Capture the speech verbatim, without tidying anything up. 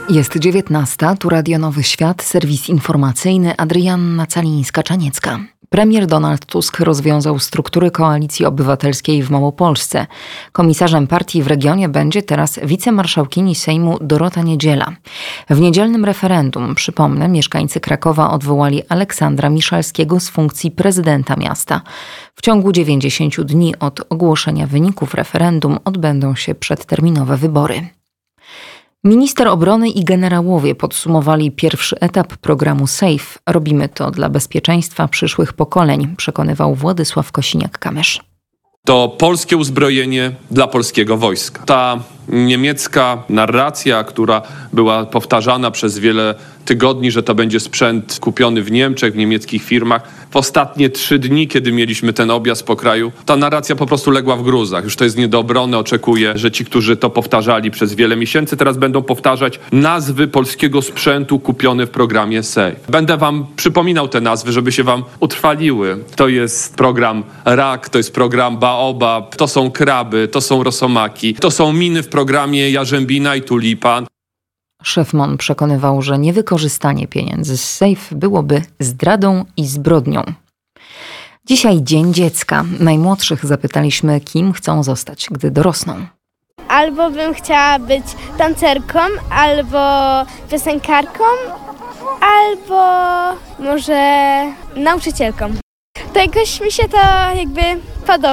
Jest dziewiętnasta, tu Radio Nowy Świat, serwis informacyjny, Adrianna Calińska-Czaniecka. Premier Donald Tusk rozwiązał struktury Koalicji Obywatelskiej w Małopolsce. Komisarzem partii w regionie będzie teraz wicemarszałkini Sejmu Dorota Niedziela. W niedzielnym referendum, przypomnę, mieszkańcy Krakowa odwołali Aleksandra Miszalskiego z funkcji prezydenta miasta. W ciągu dziewięćdziesięciu dni od ogłoszenia wyników referendum odbędą się przedterminowe wybory. Minister obrony i generałowie podsumowali pierwszy etap programu SAFE. Robimy to dla bezpieczeństwa przyszłych pokoleń, przekonywał Władysław Kosiniak-Kamysz. To polskie uzbrojenie dla polskiego wojska. Ta niemiecka narracja, która była powtarzana przez wiele tygodni, że to będzie sprzęt kupiony w Niemczech, w niemieckich firmach. W ostatnie trzy dni, kiedy mieliśmy ten objazd po kraju, ta narracja po prostu legła w gruzach. Już to jest nie do obrony. Oczekuję, że ci, którzy to powtarzali przez wiele miesięcy, teraz będą powtarzać nazwy polskiego sprzętu kupiony w programie SAFE. Będę wam przypominał te nazwy, żeby się wam utrwaliły. To jest program rak, to jest program Baobab, to są kraby, to są rosomaki, to są miny w programie Jarzębina i Tulipan. Szef M O N przekonywał, że niewykorzystanie pieniędzy z SAFE byłoby zdradą i zbrodnią. Dzisiaj Dzień Dziecka. Najmłodszych zapytaliśmy, kim chcą zostać, gdy dorosną. Albo bym chciała być tancerką, albo piosenkarką, albo może nauczycielką. To jakoś mi się to jakby podoba.